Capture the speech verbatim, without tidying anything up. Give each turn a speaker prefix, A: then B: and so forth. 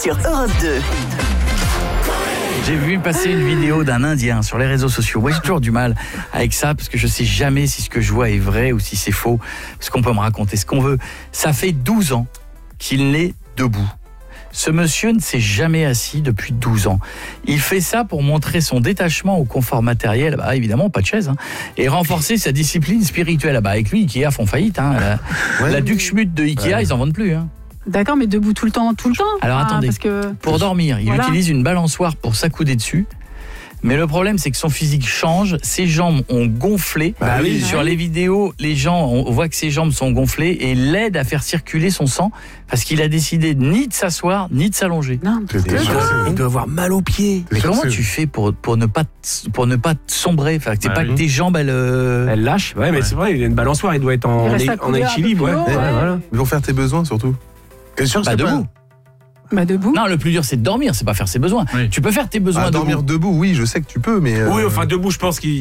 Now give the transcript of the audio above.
A: sur Europe deux.
B: J'ai vu passer une vidéo d'un Indien sur les réseaux sociaux. Moi, j'ai toujours du mal avec ça parce que je sais jamais si ce que je vois est vrai ou si c'est faux. Parce qu'on peut me raconter ce qu'on veut. Ça fait douze ans qu'il n'est debout. Ce monsieur ne s'est jamais assis depuis douze ans. Il fait ça pour montrer son détachement au confort matériel, bah évidemment pas de chaise, hein, et renforcer sa discipline spirituelle. Bah avec lui, Ikea font faillite. Hein. La,
C: Ouais.
B: la Duckschmutt de Ikea,
C: Ouais.
B: ils en vendent plus. Hein.
D: D'accord, mais debout tout le temps, tout le temps.
B: Alors
D: Ah,
B: attendez,
D: parce que...
B: pour dormir, il
D: Voilà.
B: utilise une balançoire pour s'accouder dessus. Mais le problème, c'est que son physique change, ses jambes ont gonflé.
C: Bah oui.
B: Sur
D: Ouais.
B: les vidéos, les gens, on voit que ses jambes sont gonflées et l'aident à faire circuler son sang parce qu'il a décidé ni de s'asseoir, ni de s'allonger.
D: Non,
C: C'est
D: que-
C: sûr, c'est-
B: Il doit avoir mal aux pieds. Mais
C: sûr
B: comment
C: que c'est-
B: tu fais pour, pour, ne pas, pour ne pas sombrer? Enfin, c'est
E: Bah
B: pas
E: oui.
B: que tes jambes, elles... euh,
E: Elle lâche, ouais, mais c'est vrai, il y a une balançoire, il doit être en,
D: Il reste
E: é-
D: à
E: en
D: couler un peu
E: équilibre.
D: plus
E: Ouais.
D: haut,
E: Ouais,
D: ouais.
E: voilà.
C: Ils vont faire tes besoins surtout. T'es sûr que
B: Bah,
C: c'est
B: debout.
D: Bah debout.
B: Non, le plus dur, c'est de dormir, c'est pas faire ses besoins.
E: Oui.
B: Tu peux faire tes besoins
C: Ah,
B: debout.
C: dormir debout, oui, je sais que tu peux, mais. euh,
E: Oui, enfin debout, je pense qu'il